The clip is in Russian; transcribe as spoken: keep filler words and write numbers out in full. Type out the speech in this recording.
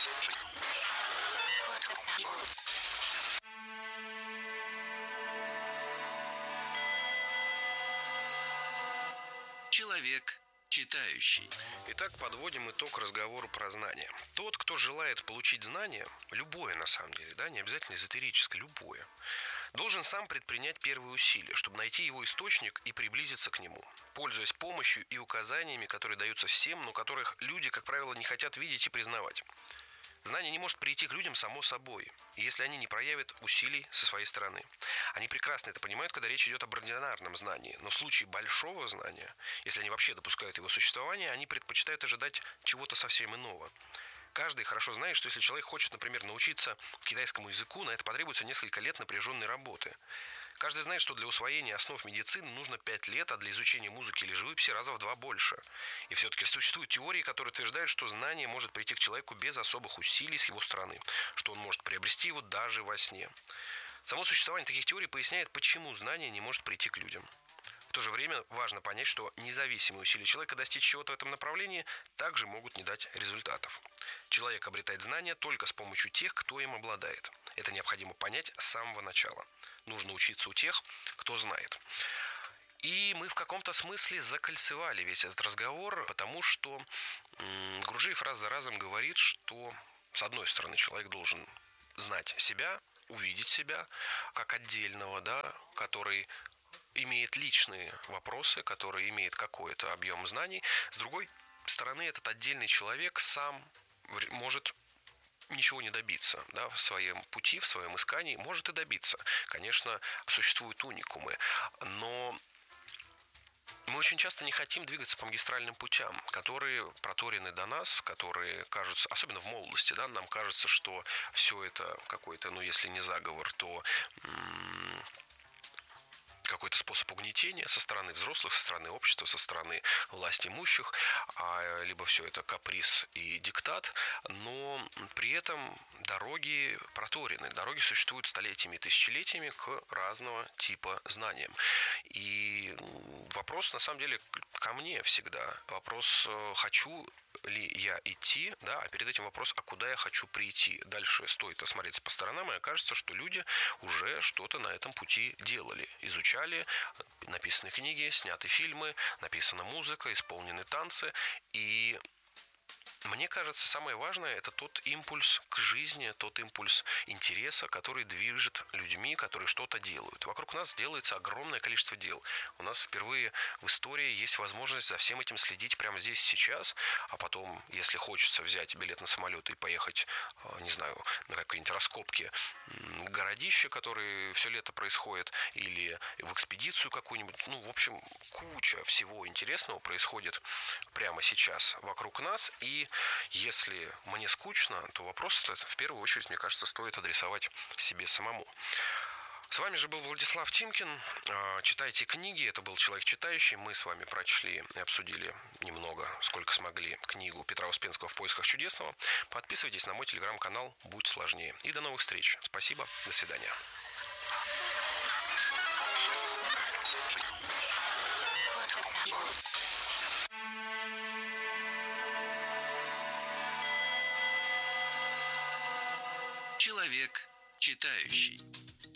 Человек читающий. Итак, подводим итог разговору про знания. Тот, кто желает получить знания, любое на самом деле, да, не обязательно эзотерическое, любое, должен сам предпринять первые усилия, чтобы найти его источник и приблизиться к нему, пользуясь помощью и указаниями, которые даются всем, но которых люди, как правило, не хотят видеть и признавать. Знание не может прийти к людям само собой, если они не проявят усилий со своей стороны. Они прекрасно это понимают, когда речь идет об ординарном знании, но в случае большого знания, если они вообще допускают его существование, они предпочитают ожидать чего-то совсем иного. Каждый хорошо знает, что если человек хочет, например, научиться китайскому языку, на это потребуется несколько лет напряженной работы. Каждый знает, что для усвоения основ медицины нужно пять лет, а для изучения музыки или живописи раза в два больше. И все-таки существуют теории, которые утверждают, что знание может прийти к человеку без особых усилий с его стороны, что он может приобрести его даже во сне. Само существование таких теорий поясняет, почему знание не может прийти к людям. В то же время важно понять, что независимые усилия человека достичь чего-то в этом направлении также могут не дать результатов. Человек обретает знания только с помощью тех, кто им обладает. Это необходимо понять с самого начала. Нужно учиться у тех, кто знает. И мы в каком-то смысле закольцевали весь этот разговор, потому что м- Гурджиев раз за разом говорит, что с одной стороны человек должен знать себя, увидеть себя как отдельного, да, который имеет личные вопросы, который имеет какой-то объем знаний. С другой стороны, этот отдельный человек сам может ничего не добиться, да, в своем пути, в своем искании, может и добиться. Конечно, существуют уникумы, но мы очень часто не хотим двигаться по магистральным путям, которые проторены до нас, которые кажутся, особенно в молодости, да, нам кажется, что все это какой-то, ну, если не заговор, то м- какой-то способ угнетения со стороны взрослых, со стороны общества, со стороны власть имущих, а, либо все это каприз и диктат, но при этом дороги проторены, дороги существуют столетиями и тысячелетиями к разного типа знаниям. И вопрос, на самом деле, ко мне всегда. Вопрос, хочу ли я идти, да, а перед этим вопрос, а куда я хочу прийти. Дальше стоит осмотреться по сторонам, и окажется, что люди уже что-то на этом пути делали, изучали, написаны книги, сняты фильмы, написана музыка, исполнены танцы, и мне кажется, самое важное – это тот импульс к жизни, тот импульс интереса, который движет людьми, которые что-то делают. Вокруг нас делается огромное количество дел. У нас впервые в истории есть возможность за всем этим следить прямо здесь сейчас, а потом, если хочется взять билет на самолет и поехать, не знаю, на какие-нибудь раскопки городища, которые все лето происходят, или в экспедицию какую-нибудь. Ну, в общем, куча всего интересного происходит прямо сейчас вокруг нас, и если мне скучно, то вопрос в первую очередь, мне кажется, стоит адресовать себе самому. С вами же был Владислав Тимкин. Читайте книги. Это был «Человек читающий». Мы с вами прочли и обсудили немного, сколько смогли, книгу Петра Успенского «В поисках чудесного». Подписывайтесь на мой телеграм-канал «Будь сложнее». И до новых встреч. Спасибо. До свидания. Человек читающий.